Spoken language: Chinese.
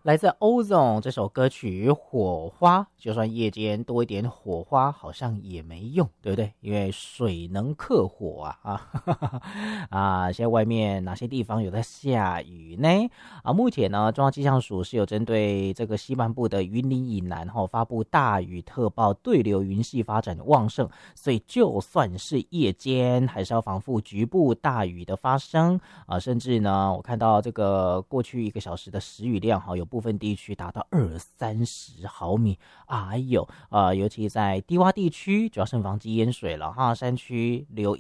来自 Ozone 这首歌曲《火花》，就算夜间多一点火花，好像也没用，对不对？因为水能克火现在外面哪些地方有在下雨呢？目前呢，中央气象署是有针对这个西半部的云林以南发布大雨特报，对流云系发展旺盛，所以就算是夜间，还是要防范局部大雨的发生甚至呢，我看到这个过去1个小时的时雨量有部分地区达到20-30毫米，尤其在低洼地区就要慎防积淹水了山区留